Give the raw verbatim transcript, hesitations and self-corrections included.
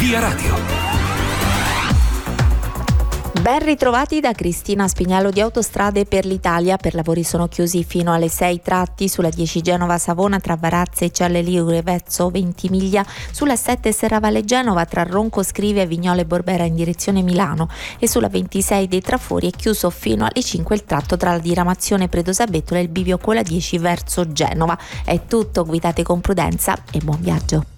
Via Radio. Ben ritrovati da Cristina Spignello di Autostrade per l'Italia. Per lavori sono chiusi fino alle sei tratti sulla dieci Genova-Savona tra Varazze e Celle Ligure verso Ventimiglia, sulla sette Serravalle Genova tra Ronco Scrivia e Vignole Borbera in direzione Milano, e sulla ventisei dei Trafori è chiuso fino alle cinque il tratto tra la diramazione Predosabettola e il bivio con la dieci verso Genova. È tutto, guidate con prudenza e buon viaggio.